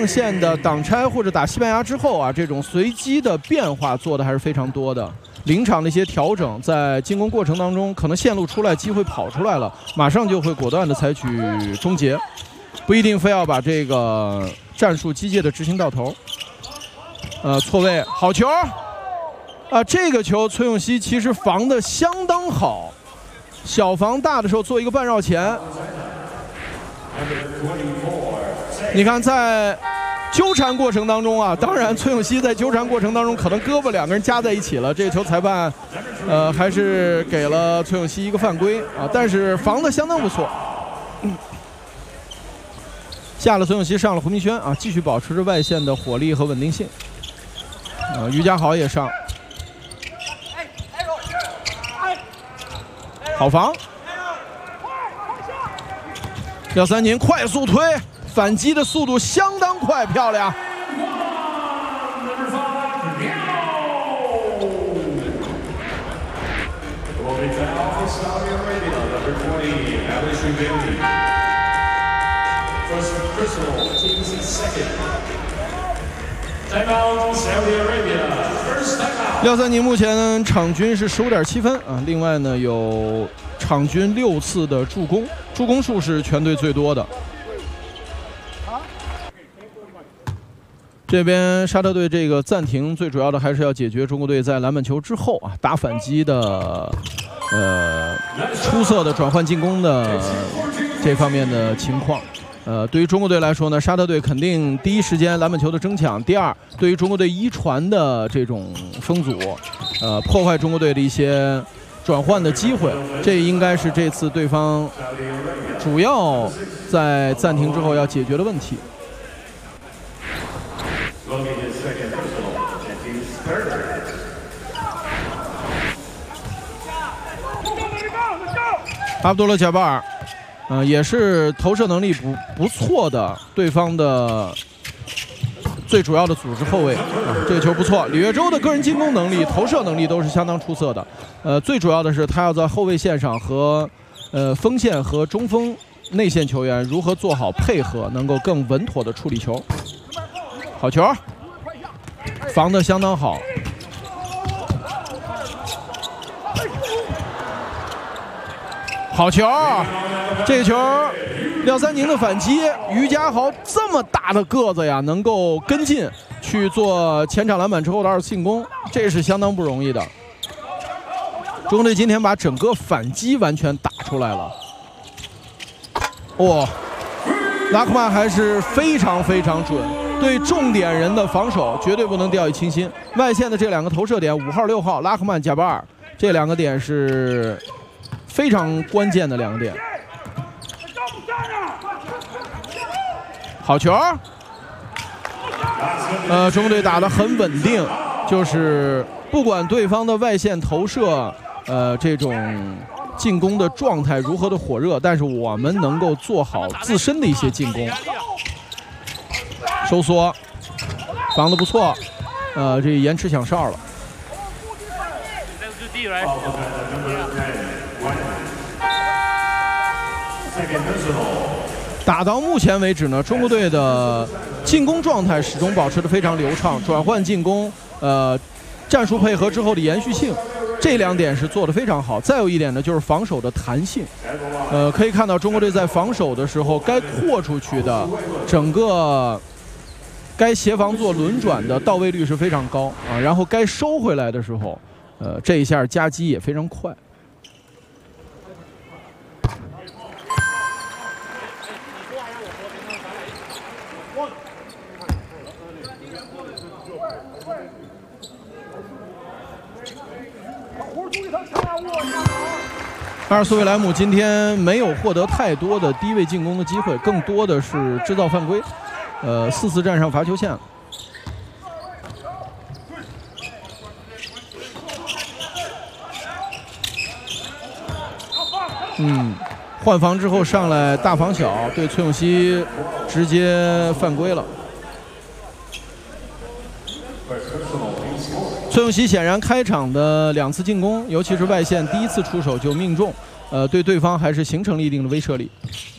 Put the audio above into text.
上线的挡拆或者打西班牙之后啊，这种随机的变化做的还是非常多的。临场的一些调整，在进攻过程当中，可能线路出来，机会跑出来了，马上就会果断的采取终结，不一定非要把这个战术机械的执行到头。错位，好球！这个球崔永熙其实防的相当好，小防大的时候做一个半绕前。你看在纠缠过程当中啊，当然崔永熙在纠缠过程当中可能胳膊两个人夹在一起了，这个球裁判还是给了崔永熙一个犯规啊，但是防的相当不错。下了崔永熙，上了胡明轩啊，继续保持着外线的火力和稳定性。于家豪也上，好防。廖三宁快速推。反击的速度相当快，漂亮！廖三宁目前场均是15.7分啊，另外呢有场均6次的助攻，助攻数是全队最多的。这边沙特队这个暂停，最主要的还是要解决中国队在篮板球之后啊打反击的出色的转换进攻的这方面的情况。对于中国队来说呢，沙特队肯定第一时间篮板球的争抢，第二，对于中国队一传的这种封阻，破坏中国队的一些转换的机会，这应该是这次对方主要在暂停之后要解决的问题。阿卜杜勒·贾巴尔，也是投射能力不错的对方的最主要的组织后卫这个球不错。李月洲的个人进攻能力、投射能力都是相当出色的。最主要的是他要在后卫线上和锋线和中锋内线球员如何做好配合，能够更稳妥的处理球。好球，防得相当好。好球！这个球，廖三宁的反击，于家豪这么大的个子呀，能够跟进去做前场篮板之后的2次进攻，这是相当不容易的。中国队今天把整个反击完全打出来了。拉克曼还是非常非常准，对重点人的防守绝对不能掉以轻心。外线的这2个投射点，5号、6号，拉克曼、贾巴尔，这2个点是非常关键的2个点。好球！中国队打得很稳定，就是不管对方的外线投射，这种进攻的状态如何的火热，但是我们能够做好自身的一些进攻。收缩，防得不错，这延迟响哨了。打到目前为止呢，中国队的进攻状态始终保持得非常流畅，转换进攻，战术配合之后的延续性，这2点是做得非常好。再有一点呢，就是防守的弹性。可以看到中国队在防守的时候，该扩出去的整个该协防做轮转的到位率是非常高啊，然后该收回来的时候，这一下夹击也非常快。阿尔苏维莱姆今天没有获得太多的低位进攻的机会，更多的是制造犯规。4次站上罚球线了。换防之后上来大防小，对崔永熙直接犯规了。崔永熙显然开场的2次进攻，尤其是外线第1次出手就命中，对对方还是形成了一定的威慑力。